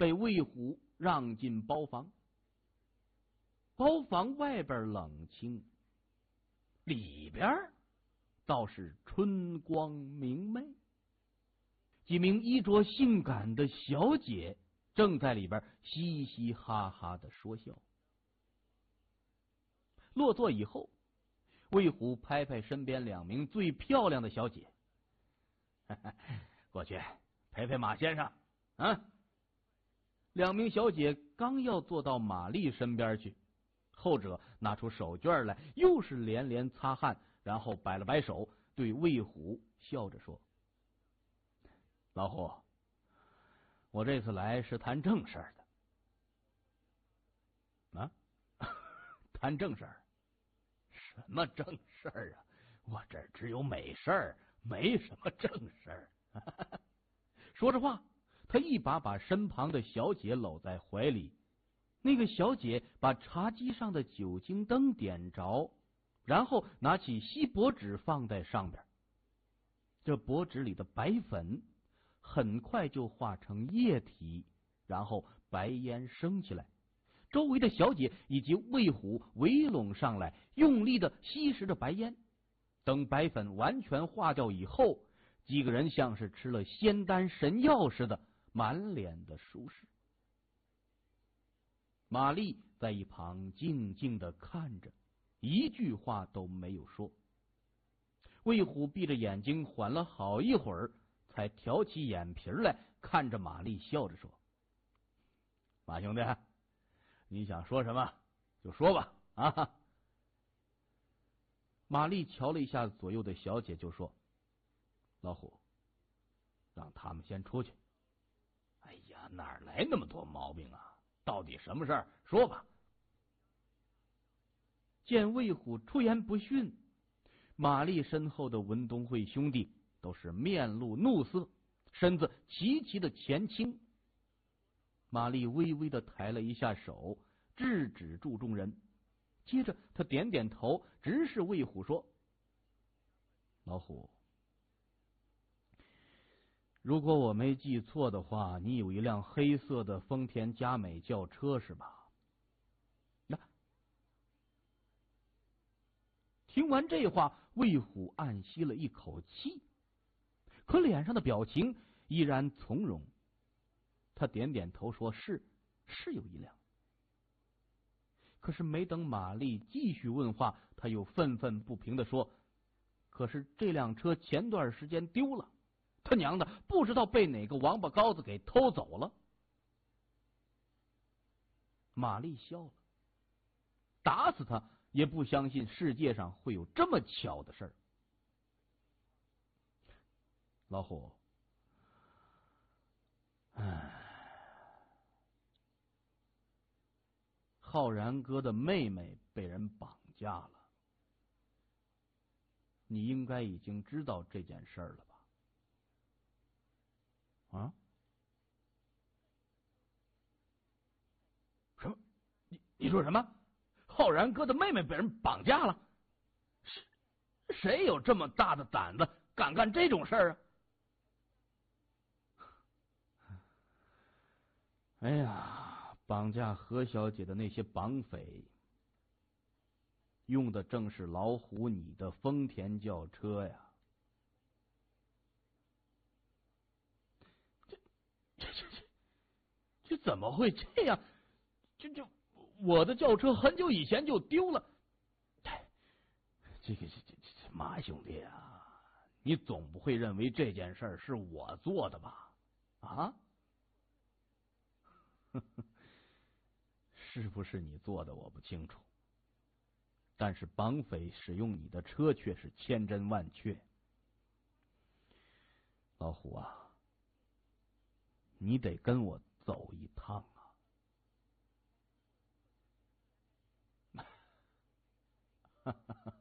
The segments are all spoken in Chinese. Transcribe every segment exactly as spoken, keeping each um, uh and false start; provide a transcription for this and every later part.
被魏虎让进包房。包房外边冷清，里边倒是春光明媚。几名衣着性感的小姐正在里边嘻嘻哈哈的说笑。落座以后，魏虎拍拍身边两名最漂亮的小姐，呵呵，过去陪陪马先生啊。两名小姐刚要坐到马丽身边去，后者拿出手绢来，又是连连擦汗，然后摆了摆手，对魏虎笑着说：老虎，我这次来是谈正事儿的。啊？谈正事儿？什么正事儿啊？我这儿只有美事儿，没什么正事儿。说着话，他一把把身旁的小姐搂在怀里，那个小姐把茶几上的酒精灯点着，然后拿起锡箔纸放在上边。这箔纸里的白粉很快就化成液体，然后白烟升起来，周围的小姐以及魏虎围拢上来，用力的吸食着白烟。等白粉完全化掉以后，几个人像是吃了仙丹神药似的，满脸的舒适。玛丽在一旁静静的看着，一句话都没有说。魏虎闭着眼睛缓了好一会儿，才挑起眼皮来，看着玛丽笑着说：马兄弟，你想说什么就说吧啊！玛丽瞧了一下左右的小姐，就说：老虎，让他们先出去。哎呀，哪来那么多毛病啊？到底什么事儿？说吧。见魏虎出言不逊，玛丽身后的文东会兄弟都是面露怒色，身子齐齐的前倾。玛丽微微的抬了一下手，制止住众人，接着他点点头，直视魏虎说：老虎，如果我没记错的话，你有一辆黑色的丰田佳美轿车是吧？那听完这话，魏虎暗吸了一口气，可脸上的表情依然从容。他点点头说：是，是有一辆。可是没等玛丽继续问话，他又愤愤不平的说：可是这辆车前段时间丢了，他娘的不知道被哪个王八羔子给偷走了。玛丽笑了，打死他也不相信世界上会有这么巧的事儿。老虎，唉，浩然哥的妹妹被人绑架了，你应该已经知道这件事儿了吧？啊？什么？你你说什么？浩然哥的妹妹被人绑架了？谁谁有这么大的胆子敢干这种事儿啊？哎呀，绑架何小姐的那些绑匪，用的正是老虎你的丰田轿车呀！这这这这这怎么会这样？这这我的轿车很久以前就丢了。这个这这这马兄弟啊，你总不会认为这件事是我做的吧？啊？是不是你做的我不清楚，但是绑匪使用你的车却是千真万确。老虎啊，你得跟我走一趟啊！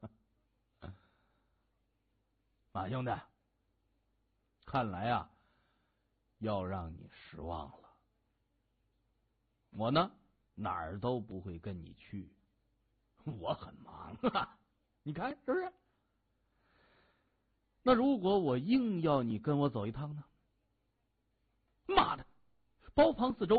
马兄弟，看来啊，要让你失望了。我呢，哪儿都不会跟你去，我很忙啊，你看是不是？那如果我硬要你跟我走一趟呢？妈的，包房四周